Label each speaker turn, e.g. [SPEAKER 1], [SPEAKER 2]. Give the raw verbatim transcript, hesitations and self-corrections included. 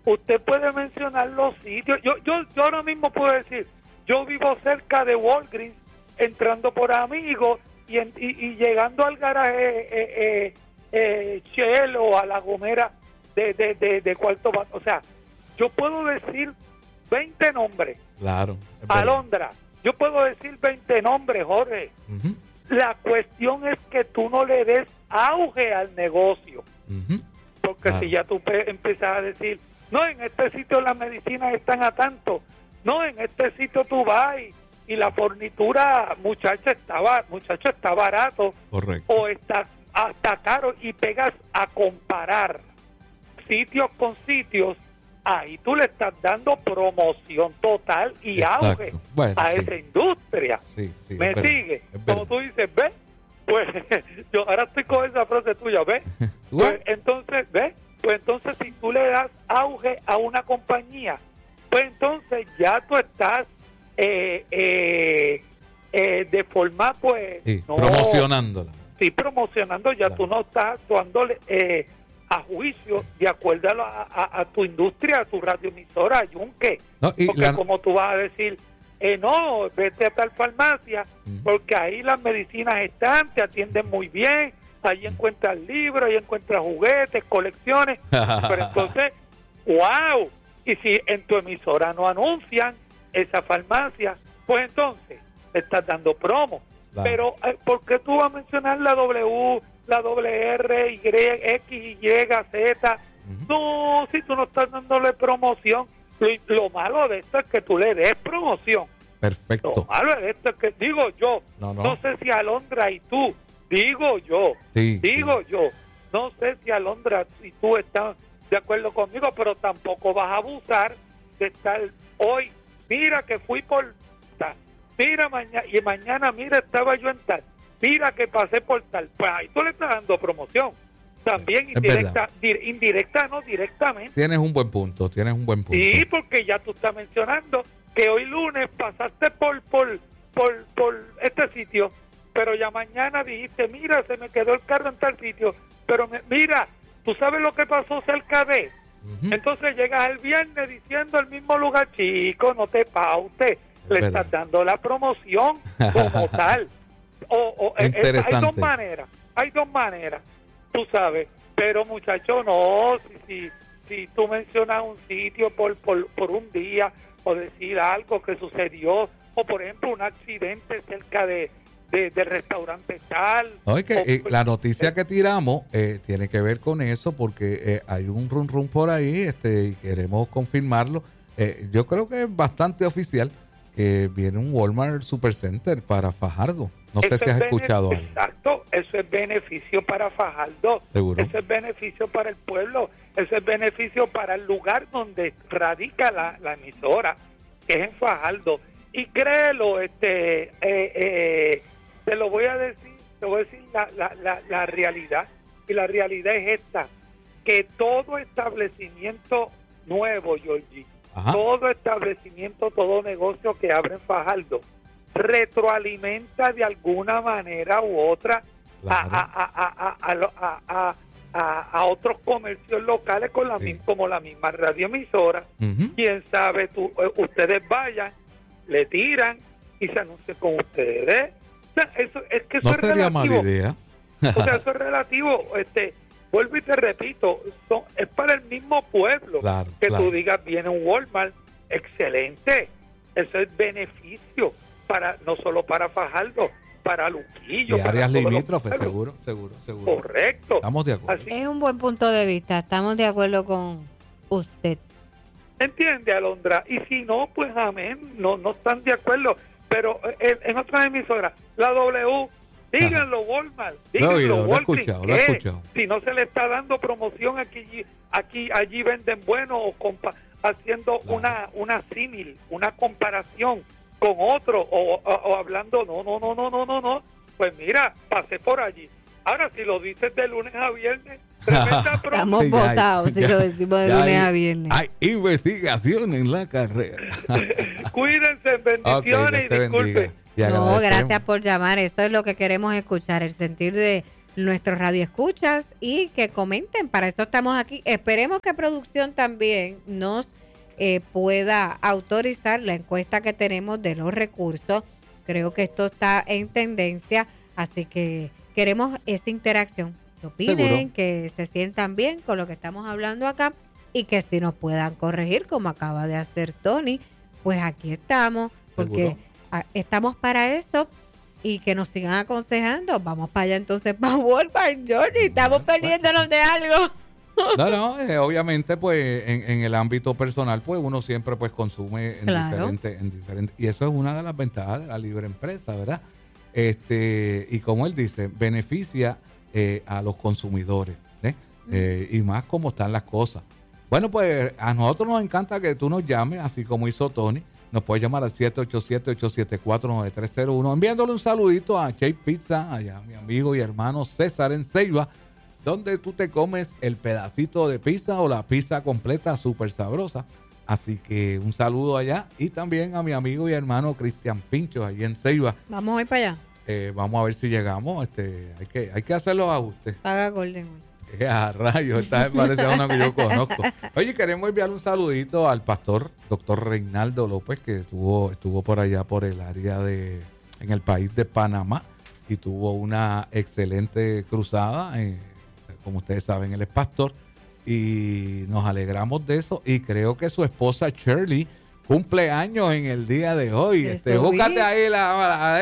[SPEAKER 1] usted puede mencionar los sitios. Yo, yo, yo ahora mismo puedo decir, yo vivo cerca de Walgreens, entrando por Amigos y, en, y, y llegando al garaje eh, eh, eh, Shell o a la Gomera de, de, de, de Cuarto Bando. O sea, yo puedo decir veinte nombres.
[SPEAKER 2] Claro.
[SPEAKER 1] Alondra, yo puedo decir veinte nombres, Jorge.
[SPEAKER 2] Uh-huh.
[SPEAKER 1] La cuestión es que tú no le des auge al negocio.
[SPEAKER 2] Uh-huh.
[SPEAKER 1] Porque
[SPEAKER 2] claro.
[SPEAKER 1] si ya tú pe- empiezas a decir, no, en este sitio las medicinas están a tanto, no, en este sitio tú vas y, y la fornitura, muchacha, está, ba- muchacho, está barato.
[SPEAKER 2] Correcto.
[SPEAKER 1] O está hasta caro y pegas a comparar sitios con sitios, ahí tú le estás dando promoción total y
[SPEAKER 2] Exacto.
[SPEAKER 1] auge
[SPEAKER 2] bueno,
[SPEAKER 1] a
[SPEAKER 2] sí.
[SPEAKER 1] esa industria.
[SPEAKER 2] Sí, sí,
[SPEAKER 1] ¿Me
[SPEAKER 2] es verdad,
[SPEAKER 1] sigue?
[SPEAKER 2] es verdad.
[SPEAKER 1] Como tú dices, ¿ves? Pues yo ahora estoy con esa frase tuya, ¿ves? Pues entonces, ¿ves? Pues entonces si tú le das auge a una compañía, pues entonces ya tú estás eh, eh, eh, de forma, pues...
[SPEAKER 2] Sí,
[SPEAKER 1] no,
[SPEAKER 2] promocionándola.
[SPEAKER 1] Sí, promocionando, ya
[SPEAKER 2] claro.
[SPEAKER 1] tú no estás actuando eh, a juicio de acuerdo a, la, a, a tu industria, a tu radioemisora, Yunque.
[SPEAKER 2] No, y
[SPEAKER 1] porque
[SPEAKER 2] la...
[SPEAKER 1] como tú vas a decir, eh, no, vete a tal farmacia, uh-huh. porque ahí las medicinas están, te atienden muy bien, allí uh-huh. encuentras libros, ahí encuentras juguetes, colecciones, pero entonces, wow, y si en tu emisora no anuncian esa farmacia, pues entonces te estás dando promo. Claro. Pero, eh, ¿por qué tú vas a mencionar la W, la W R, Y, X, Y, Z? Uh-huh. No, si tú no estás dándole promoción. Lo, lo malo de esto es que tú le des promoción.
[SPEAKER 2] Perfecto.
[SPEAKER 1] Lo malo de esto es que, digo yo, no, no. no sé si Alondra y tú, digo yo,
[SPEAKER 2] sí,
[SPEAKER 1] digo
[SPEAKER 2] sí.
[SPEAKER 1] yo, no sé si Alondra y tú están de acuerdo conmigo, pero tampoco vas a abusar de estar hoy, mira que fui por... mira mañana y mañana mira estaba yo en tal, mira que pasé por tal, pues ahí tú le estás dando promoción también indirecta, di, indirecta no directamente.
[SPEAKER 2] Tienes un buen punto, tienes un buen punto.
[SPEAKER 1] Sí, porque ya tú estás mencionando que hoy lunes pasaste por por por por este sitio, pero ya mañana dijiste, mira, se me quedó el carro en tal sitio, pero me, mira, tú sabes lo que pasó cerca de, uh-huh. entonces llegas el viernes diciendo el mismo lugar, chico, no te pautes. Le
[SPEAKER 2] ¿verdad?
[SPEAKER 1] Estás dando la promoción como tal. O, o, eh, hay dos maneras, hay dos maneras, tú sabes. Pero muchacho, no, si, si, si tú mencionas un sitio por, por, por un día, o decir algo que sucedió, o por ejemplo un accidente cerca de, de, de restaurante tal.
[SPEAKER 2] Oye, que,
[SPEAKER 1] o,
[SPEAKER 2] eh, la noticia eh, que tiramos eh, tiene que ver con eso, porque eh, hay un rum rum por ahí, este, y queremos confirmarlo. Eh, yo creo que es bastante oficial que viene un Walmart Supercenter para Fajardo. No sé si has escuchado algo.
[SPEAKER 1] Exacto, eso es beneficio para Fajardo.
[SPEAKER 2] ¿Seguro?
[SPEAKER 1] Eso es beneficio para el pueblo. Eso es beneficio para el lugar donde radica la, la emisora, que es en Fajardo. Y créelo, este, eh, eh, te lo voy a decir, te voy a decir la, la, la, la realidad. Y la realidad es esta, que todo establecimiento nuevo, Georgie, Ajá. todo establecimiento, todo negocio que abre en Fajardo, retroalimenta de alguna manera u otra claro. a, a, a, a, a, a, a otros comercios locales con la sí. misma, como la misma radioemisora. Uh-huh. Quién sabe, tú, ustedes vayan, le tiran y se anuncian con ustedes. O sea, eso, es que eso
[SPEAKER 2] no
[SPEAKER 1] es
[SPEAKER 2] sería
[SPEAKER 1] relativo.
[SPEAKER 2] mala idea.
[SPEAKER 1] O sea, eso es relativo. Este, vuelvo y te repito, son, es para el mismo pueblo
[SPEAKER 2] claro,
[SPEAKER 1] que
[SPEAKER 2] claro.
[SPEAKER 1] tú digas, viene un Walmart, excelente. Eso es beneficio para no solo para Fajardo, para Luquillo.
[SPEAKER 2] Y áreas limítrofes, seguro, seguro, seguro.
[SPEAKER 1] Correcto.
[SPEAKER 2] Estamos de acuerdo.
[SPEAKER 3] Así. Es un buen punto de vista, estamos de acuerdo con usted.
[SPEAKER 1] ¿Entiende, Alondra? Y si no, pues amén, no, no están de acuerdo. Pero en, en otras emisoras, la W, díganlo Ajá. Walmart, díganlo
[SPEAKER 2] no,
[SPEAKER 1] Walmart.
[SPEAKER 2] Lo he escuchado, lo he escuchado.
[SPEAKER 1] Si no se le está dando promoción aquí, aquí allí venden bueno o compa haciendo claro. una una símil, una comparación con otro o, o, o hablando, no, no, no, no, no, no, no. Pues mira, pasé por allí. Ahora, si lo dices de lunes a viernes, tremenda promoción.
[SPEAKER 3] Estamos votados si lo decimos de lunes hay, a viernes.
[SPEAKER 2] Hay investigación en la carrera.
[SPEAKER 1] Cuídense, bendiciones okay, y disculpen.
[SPEAKER 3] No, gracias por llamar. Esto es lo que queremos escuchar, el sentir de, nuestros radioescuchas y que comenten. Para eso estamos aquí. Esperemos que producción también nos eh, pueda autorizar la encuesta que tenemos de los recursos. Creo que esto está en tendencia, así que queremos esa interacción. Que opinen,
[SPEAKER 2] Seguro.
[SPEAKER 3] que se sientan bien con lo que estamos hablando acá y que si nos puedan corregir, como acaba de hacer Tony, pues aquí estamos, porque
[SPEAKER 2] Seguro.
[SPEAKER 3] a, estamos para eso. Y que nos sigan aconsejando. Vamos para allá entonces para Walmart, Johnny. Estamos perdiéndonos de algo.
[SPEAKER 2] No, no, eh, obviamente pues en, en el ámbito personal pues uno siempre pues consume en
[SPEAKER 3] Claro.
[SPEAKER 2] diferentes, en diferentes, y eso es una de las ventajas de la libre empresa, ¿verdad? Este, y como él dice, beneficia eh, a los consumidores, ¿eh? Eh, y más como están las cosas. Bueno, pues a nosotros nos encanta que tú nos llames, así como hizo Tony. Nos puedes llamar al siete ocho siete, ocho siete cuatro, nueve tres cero uno, enviándole un saludito a Shake Pizza, allá a mi amigo y hermano César en Ceiba, donde tú te comes el pedacito de pizza o la pizza completa súper sabrosa. Así que un saludo allá y también a mi amigo y hermano Cristian Pincho, allí en Ceiba.
[SPEAKER 3] Vamos hoy para allá.
[SPEAKER 2] Eh, vamos a ver si llegamos. Este, hay que, hay que hacer los ajustes.
[SPEAKER 3] Paga Golden hoy.
[SPEAKER 2] Eh, a rayos, esta me parece una que yo conozco. Oye, queremos enviar un saludito al pastor, doctor Reinaldo López, que estuvo, estuvo por allá por el área de, en el país de Panamá, y tuvo una excelente cruzada. Eh, como ustedes saben, él es pastor, y nos alegramos de eso. Y creo que su esposa Shirley cumple años en el día de hoy.
[SPEAKER 3] Eso
[SPEAKER 2] Este, búscate
[SPEAKER 3] vi.
[SPEAKER 2] ahí la, la